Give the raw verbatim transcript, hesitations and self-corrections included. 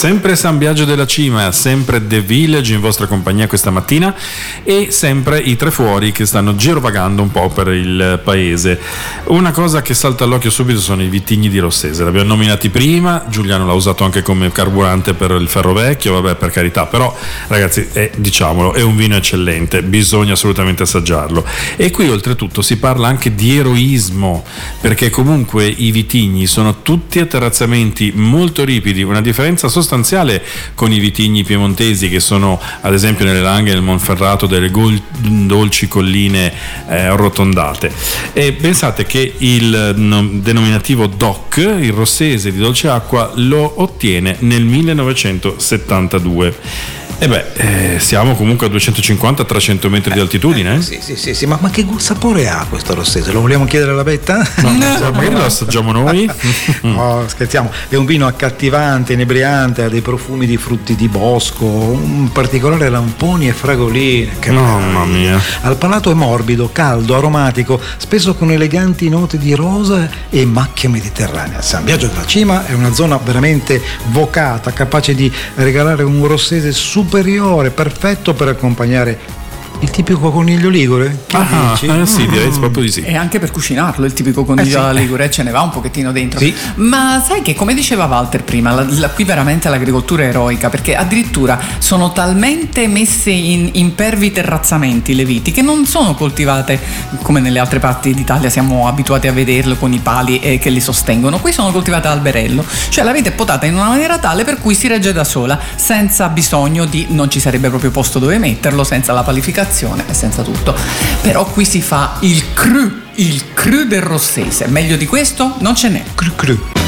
sempre San Biagio della Cima, sempre The Village in vostra compagnia questa mattina e sempre i tre fuori che stanno girovagando un po' per il paese. Una cosa che salta all'occhio subito sono i vitigni di Rossese, l'abbiamo nominati prima, Giuliano l'ha usato anche come carburante per il ferro vecchio, vabbè, per carità, però ragazzi è, diciamolo, è un vino eccellente, bisogna assolutamente assaggiarlo. E qui oltretutto si parla anche di eroismo, perché comunque i vitigni sono tutti a terrazzamenti molto ripidi, una differenza sostanziale con i vitigni piemontesi che sono ad esempio nelle Langhe del Monferrato delle gol- dolci colline eh, arrotondate. E pensate che il no, denominativo D O C, il rossese di dolce acqua, lo ottiene nel millenovecentosettantadue. E beh, eh, siamo comunque a duecentocinquanta trecento metri eh, di altitudine. Eh, sì, sì, sì, sì, ma, ma che sapore ha questo rossese? Lo vogliamo chiedere alla Betta? No, no, magari lo assaggiamo noi. No, scherziamo. È un vino accattivante, inebriante, ha dei profumi di frutti di bosco, un particolare lamponi e fragoline. Che mamma mia. Al palato è morbido, caldo, aromatico, spesso con eleganti note di rosa e macchia mediterranea. San Biagio della Cima è una zona veramente vocata, capace di regalare un rossese superiore, perfetto per accompagnare il tipico coniglio ligure? Ah, eh, sì, direi mm. proprio di sì. E anche per cucinarlo il tipico coniglio eh sì. ligure ce ne va un pochettino dentro. Sì. Ma sai che, come diceva Walter prima, la, la, qui veramente l'agricoltura è eroica, perché addirittura sono talmente messe in impervi terrazzamenti le viti che non sono coltivate come nelle altre parti d'Italia siamo abituati a vederlo con i pali eh, che li sostengono. Qui sono coltivate a alberello, cioè la vite è potata in una maniera tale per cui si regge da sola, senza bisogno di, non ci sarebbe proprio posto dove metterlo, senza la palificazione e senza tutto. Però qui si fa il cru, il cru del rossese, meglio di questo non ce n'è. Cru cru.